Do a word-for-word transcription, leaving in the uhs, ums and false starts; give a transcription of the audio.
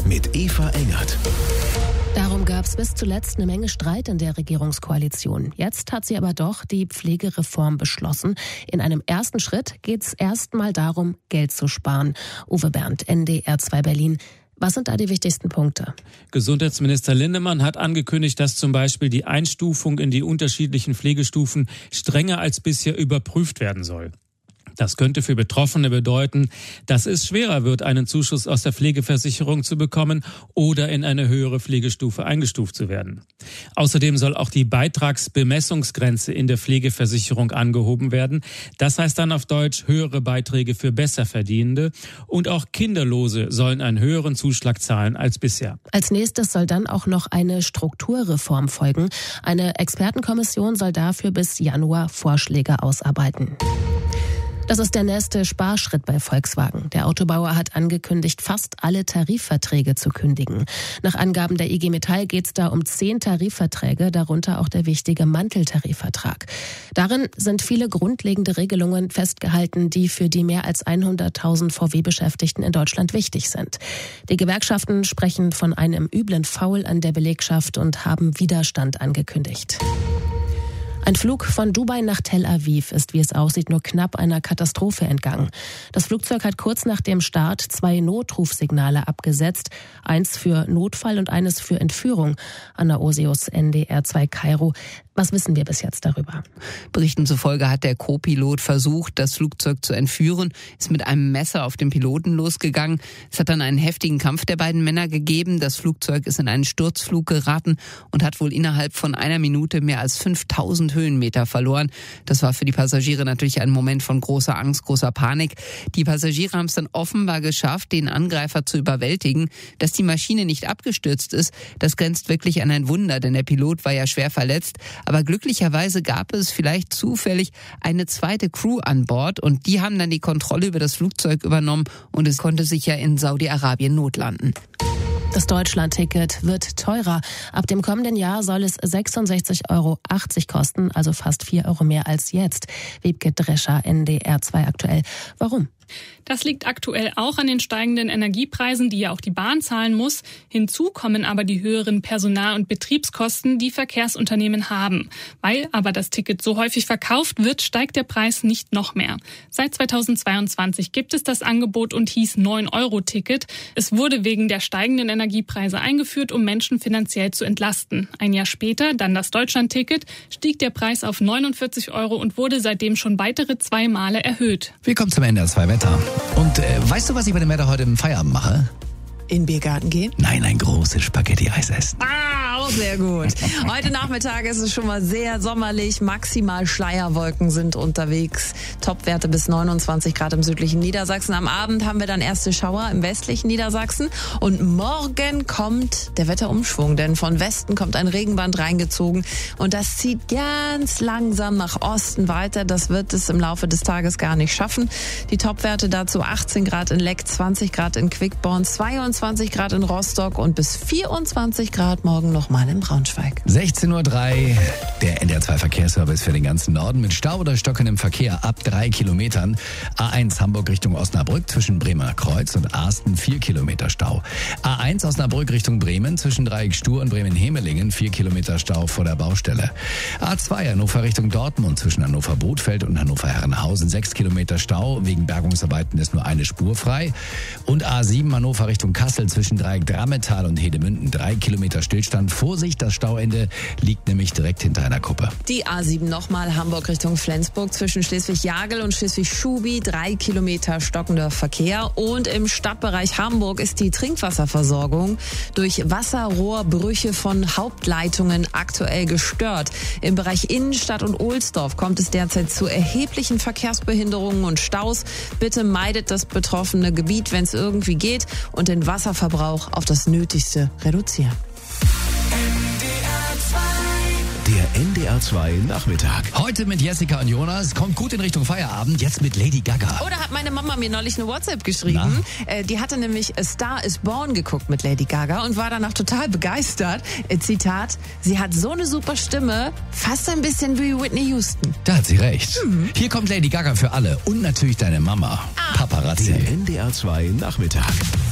mit Eva Engert. Darum gab es bis zuletzt eine Menge Streit in der Regierungskoalition. Jetzt hat sie aber doch die Pflegereform beschlossen. In einem ersten Schritt geht es erstmal darum, Geld zu sparen. Uwe Bernd, N D R zwei Berlin. Was sind da die wichtigsten Punkte? Gesundheitsminister Lindemann hat angekündigt, dass zum Beispiel die Einstufung in die unterschiedlichen Pflegestufen strenger als bisher überprüft werden soll. Das könnte für Betroffene bedeuten, dass es schwerer wird, einen Zuschuss aus der Pflegeversicherung zu bekommen oder in eine höhere Pflegestufe eingestuft zu werden. Außerdem soll auch die Beitragsbemessungsgrenze in der Pflegeversicherung angehoben werden. Das heißt dann auf Deutsch höhere Beiträge für Besserverdienende. Und auch Kinderlose sollen einen höheren Zuschlag zahlen als bisher. Als nächstes soll dann auch noch eine Strukturreform folgen. Eine Expertenkommission soll dafür bis Januar Vorschläge ausarbeiten. Das ist der nächste Sparschritt bei Volkswagen. Der Autobauer hat angekündigt, fast alle Tarifverträge zu kündigen. Nach Angaben der I G Metall geht es da um zehn Tarifverträge, darunter auch der wichtige Manteltarifvertrag. Darin sind viele grundlegende Regelungen festgehalten, die für die mehr als hunderttausend V W-Beschäftigten in Deutschland wichtig sind. Die Gewerkschaften sprechen von einem üblen Faul an der Belegschaft und haben Widerstand angekündigt. Ein Flug von Dubai nach Tel Aviv ist, wie es aussieht, nur knapp einer Katastrophe entgangen. Das Flugzeug hat kurz nach dem Start zwei Notrufsignale abgesetzt, eins für Notfall und eines für Entführung. Anna Osius, N D R zwei Kairo. Was wissen wir bis jetzt darüber? Berichten zufolge hat der Co-Pilot versucht, das Flugzeug zu entführen, ist mit einem Messer auf den Piloten losgegangen. Es hat dann einen heftigen Kampf der beiden Männer gegeben. Das Flugzeug ist in einen Sturzflug geraten und hat wohl innerhalb von einer Minute mehr als fünftausend Höhenmeter verloren. Das war für die Passagiere natürlich ein Moment von großer Angst, großer Panik. Die Passagiere haben es dann offenbar geschafft, den Angreifer zu überwältigen. Dass die Maschine nicht abgestürzt ist, das grenzt wirklich an ein Wunder, denn der Pilot war ja schwer verletzt. Aber glücklicherweise gab es vielleicht zufällig eine zweite Crew an Bord und die haben dann die Kontrolle über das Flugzeug übernommen und es konnte sich ja in Saudi-Arabien notlanden. Das Deutschland-Ticket wird teurer. Ab dem kommenden Jahr soll es sechsundsechzig Euro achtzig kosten, also fast vier Euro mehr als jetzt. Wiebke Drescher, N D R zwei aktuell. Warum? Das liegt aktuell auch an den steigenden Energiepreisen, die ja auch die Bahn zahlen muss. Hinzu kommen aber die höheren Personal- und Betriebskosten, die Verkehrsunternehmen haben. Weil aber das Ticket so häufig verkauft wird, steigt der Preis nicht noch mehr. Seit zweitausendzweiundzwanzig gibt es das Angebot und hieß neun Euro Ticket. Es wurde wegen der steigenden Energiepreise eingeführt, um Menschen finanziell zu entlasten. Ein Jahr später, dann das Deutschland-Ticket, stieg der Preis auf neunundvierzig Euro und wurde seitdem schon weitere zwei Male erhöht. Willkommen zum N D R zwei Wetter. Und äh, weißt du, was ich bei dem Wetter heute im Feierabend mache? In den Biergarten gehen? Nein, ein großes Spaghetti-Eis essen. Ah, auch sehr gut. Heute Nachmittag ist es schon mal sehr sommerlich. Maximal Schleierwolken sind unterwegs. Topwerte bis neunundzwanzig Grad im südlichen Niedersachsen. Am Abend haben wir dann erste Schauer im westlichen Niedersachsen. Und morgen kommt der Wetterumschwung, denn von Westen kommt ein Regenband reingezogen. Und das zieht ganz langsam nach Osten weiter. Das wird es im Laufe des Tages gar nicht schaffen. Die Topwerte dazu achtzehn Grad in Leck, zwanzig Grad in Quickborn, zweiundzwanzig Grad in Rostock und bis vierundzwanzig Grad morgen nochmal in Braunschweig. sechzehn Uhr drei, der N D R zwei Verkehrsservice für den ganzen Norden mit Stau oder stockendem Verkehr ab drei Kilometern. A eins Hamburg Richtung Osnabrück zwischen Bremer Kreuz und Arsten vier Kilometer Stau. A eins Osnabrück Richtung Bremen zwischen Dreieck Stur und Bremen-Hemelingen vier Kilometer Stau vor der Baustelle. A zwei Hannover Richtung Dortmund zwischen Hannover-Bothfeld und Hannover-Herrenhausen sechs Kilometer Stau. Wegen Bergungsarbeiten ist nur eine Spur frei. Und A sieben Hannover Richtung Kassel zwischen Dreieck Drammetal und Hedemünden drei Kilometer Stillstand. Vorsicht, das Stauende liegt nämlich direkt hinter einer Kuppe. Die A sieben nochmal Hamburg Richtung Flensburg zwischen Schleswig-Jagel und Schleswig-Schubi drei Kilometer stockender Verkehr. Und im Stadtbereich Hamburg ist die Trinkwasserversorgung durch Wasserrohrbrüche von Hauptleitungen aktuell gestört. Im Bereich Innenstadt und Ohlsdorf kommt es derzeit zu erheblichen Verkehrsbehinderungen und Staus. Bitte meidet das betroffene Gebiet, wenn es irgendwie geht, und den Wasserverbrauch auf das Nötigste reduzieren. Der N D R zwei Nachmittag. Heute mit Jessica und Jonas. Kommt gut in Richtung Feierabend. Jetzt mit Lady Gaga. Oh, da hat meine Mama mir neulich eine WhatsApp geschrieben. Äh, die hatte nämlich A Star is Born geguckt mit Lady Gaga und war danach total begeistert. Äh, Zitat, sie hat so eine super Stimme, fast ein bisschen wie Whitney Houston. Da hat sie recht. Mhm. Hier kommt Lady Gaga für alle und natürlich deine Mama. Ah. Paparazzi. Der N D R zwei Nachmittag.